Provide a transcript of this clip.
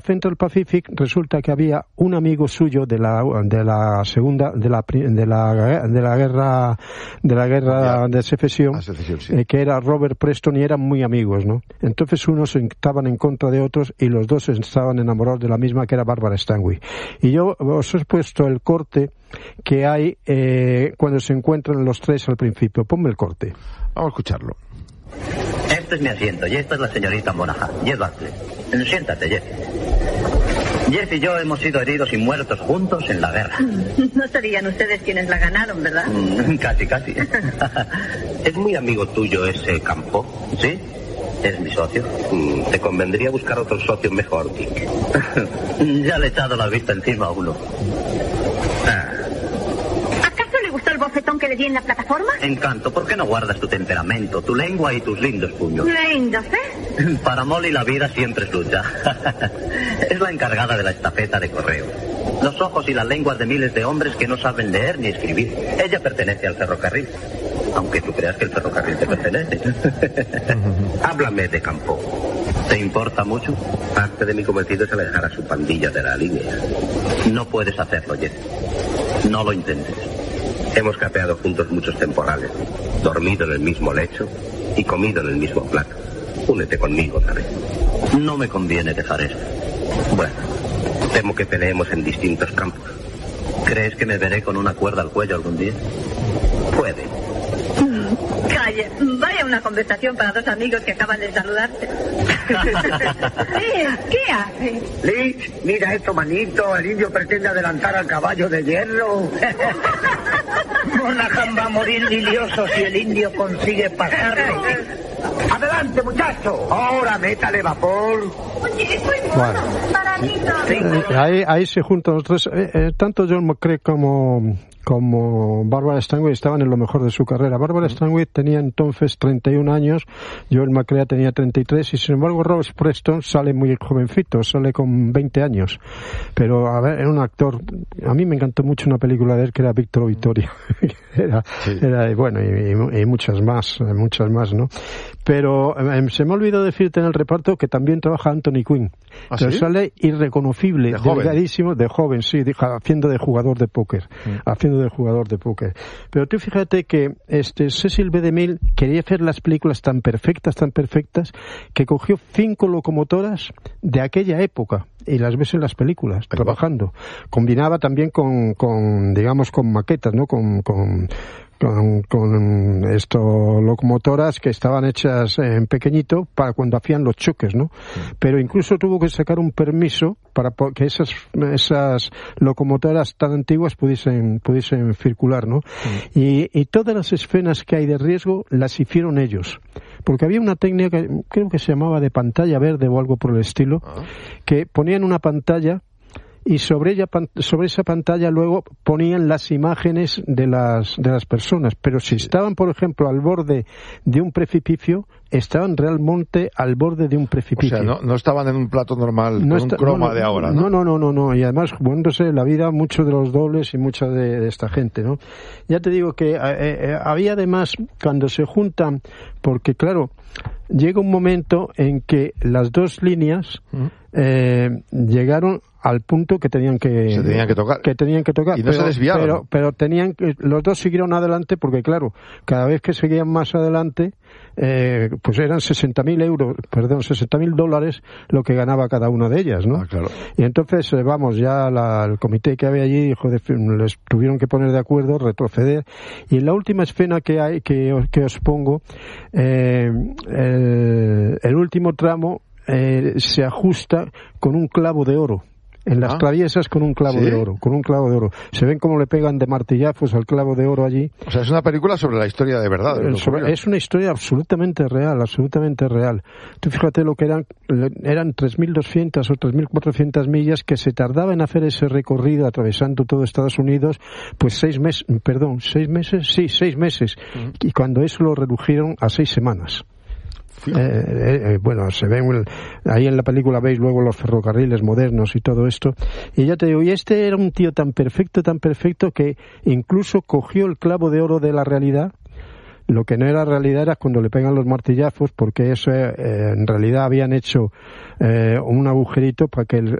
Central Pacific resulta que había un amigo suyo de la guerra de secesión, sí. Que era Robert Preston, y eran muy amigos, ¿no? Entonces unos estaban en contra de otros y los dos estaban enamorados de la misma, que era Barbara Stanwyck. Y yo os he puesto el corte que hay cuando se encuentran los tres al principio. Ponme el corte. Vamos a escucharlo. Este es mi asiento y esta es la señorita Monaghan, Jeff Buckley. Siéntate, Jeff. Jeff y yo hemos sido heridos y muertos juntos en la guerra. No serían ustedes quienes la ganaron, ¿verdad? Casi. ¿Es muy amigo tuyo ese Campo? ¿Sí? ¿Es mi socio? Te convendría buscar otro socio mejor, Dick. Ya le he echado la vista encima a uno. ¿Acaso le gustó el bofetón que le di en la plataforma? Encanto, ¿por qué no guardas tu temperamento, tu lengua y tus lindos puños? ¿Lindos, eh? Para Molly la vida siempre es lucha. Es la encargada de la estafeta de correo. Los ojos y las lenguas de miles de hombres que no saben leer ni escribir. Ella pertenece al ferrocarril. Aunque tú creas que el ferrocarril te pertenece. Háblame de Campo. ¿Te importa mucho? Parte de mi cometido es alejar a su pandilla de la línea. No puedes hacerlo, Jeff. No lo intentes. Hemos capeado juntos muchos temporales, dormido en el mismo lecho y comido en el mismo plato. Únete conmigo otra vez. No me conviene dejar esto. Bueno, temo que peleemos en distintos campos. ¿Crees que me veré con una cuerda al cuello algún día? Puede. Calle, vaya una conversación para dos amigos que acaban de saludarse. ¿Qué hace? Lich, mira esto, manito. El indio pretende adelantar al caballo de hierro. Monaghan va a morir lilioso si el indio consigue pasarle. ¡Adelante, muchacho! Ahora métale vapor. Bueno, ahí se juntan los tres. Tanto John McCrea como Barbara Stanwyck estaban en lo mejor de su carrera. Barbara Stanwyck tenía entonces 31 años, Joel McCrea tenía 33, y sin embargo Robert Preston sale muy jovencito, sale con 20 años. Pero, a ver, era un actor. A mí me encantó mucho una película de él que era Víctor Vittorio. era bueno, y muchas más, ¿no? Pero se me olvidó decirte en el reparto que también trabaja Anthony Quinn. ¿Ah, pero sí? Sale irreconocible, delgadísimo, de joven, sí, haciendo de jugador de póker. Pero tú fíjate que Cecil B. DeMille quería hacer las películas tan perfectas, que cogió 5 locomotoras de aquella época y las ves en las películas, trabajando. Combinaba también con maquetas, ¿no? Con locomotoras que estaban hechas en pequeñito para cuando hacían los choques, ¿no? Pero incluso tuvo que sacar un permiso para que esas locomotoras tan antiguas pudiesen circular, ¿no? Y todas las escenas que hay de riesgo las hicieron ellos. Porque había una técnica que creo que se llamaba de pantalla verde o algo por el estilo, que ponían una pantalla y sobre esa pantalla luego ponían las imágenes de las personas, pero si estaban, por ejemplo, al borde de un precipicio, estaban realmente al borde de un precipicio. O sea, no estaban en un plato normal, con un croma de ahora, ¿no? No, y además jugándose la vida mucho de los dobles y mucha de esta gente, ¿no? Ya te digo que había además, cuando se juntan, porque claro, llega un momento en que las dos líneas llegaron al punto que tenían que tocar. Y no se desviaron. Pero los dos siguieron adelante porque, claro, cada vez que seguían más adelante, pues eran $60,000 lo que ganaba cada una de ellas, ¿no? Ah, claro. Y entonces, ya el comité que había allí dijo, les tuvieron que poner de acuerdo, retroceder. Y en la última escena que hay, que os pongo, el último tramo se ajusta con un clavo de oro. En las traviesas con un clavo de oro. Se ven cómo le pegan de martillazos al clavo de oro allí. O sea, es una película sobre la historia de verdad. Es una historia absolutamente real. Tú fíjate lo que eran 3.200 o 3.400 millas que se tardaba en hacer ese recorrido atravesando todo Estados Unidos, pues 6 meses. Y cuando eso lo redujeron a 6 semanas. Se ven ahí en la película, veis luego los ferrocarriles modernos y todo esto, y ya te digo, y este era un tío tan perfecto que incluso cogió el clavo de oro de la realidad. Lo que no era realidad era cuando le pegan los martillazos, porque eso en realidad habían hecho un agujerito para que